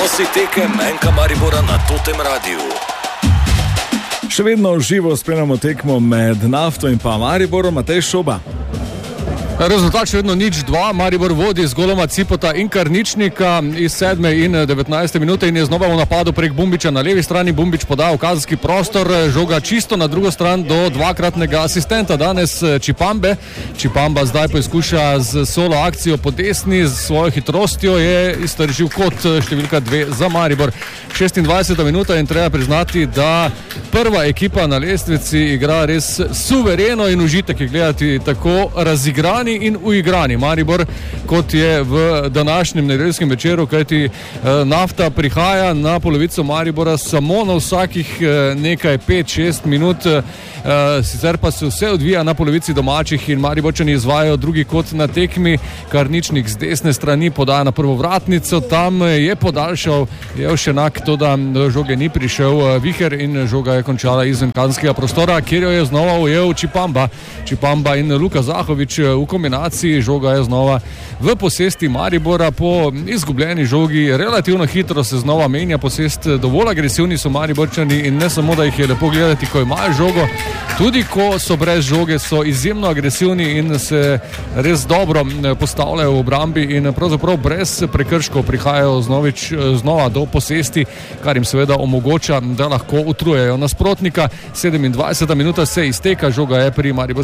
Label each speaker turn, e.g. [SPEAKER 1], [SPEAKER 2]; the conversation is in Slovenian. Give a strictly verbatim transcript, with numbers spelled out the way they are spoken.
[SPEAKER 1] Prenosi tekem Enka Maribora na Totem Radiu.
[SPEAKER 2] Še vedno živo spremljamo tekmo med Nafto in pa Mariborom. Matej Šoba.
[SPEAKER 3] Rezultat še vedno nič dva, Maribor vodi z goloma Cipota in Karničnika iz sedme in devetnajste minute in je znova v napadu prek Bumbiča na levi strani. Bumbič poda v kazenski prostor, žoga čisto na drugo stran do dvakratnega asistenta, danes Čipambe. Čipamba zdaj poizkuša z solo akcijo po desni, z svojo hitrostjo je iztržil kot številka dve za Maribor. šestindvajseta minuta in treba priznati, da prva ekipa na lestvici igra res suvereno in užitek je gledati tako razigrani in uigrani Maribor, kot je v današnjem nedeljskem večeru, kajti eh, Nafta prihaja na polovico Maribora samo na vsakih eh, nekaj pet šest minut, eh, sicer pa se vse odvija na polovici domačih in Mariborčani izvajajo drugi kot na tekmi. Karničnik z desne strani podaja na prvo vratnico, tam je podaljšal Jevšenak, to da žoge ni prišel Viher in žoga je končala izven kazenskega prostora, kjer jo je znova ujel Čipamba. Čipamba in Luka Zahovič v kombinaciji, žoga je znova v posesti Maribora. Po izgubljeni žogi relativno hitro se znova menja posest, dovolj agresivni so Mariborčani in ne samo, da jih je lepo gledati, ko imajo žogo, tudi ko so brez žoge, so izjemno agresivni in se res dobro postavljajo v obrambi in pravzaprav brez prekrškov prihajajo znovič, znova do posesti, kar jim seveda omogoča, da lahko utrujejo nasprotnika. sedemindvajseta minuta se izteka, žoga je pri Mariborskem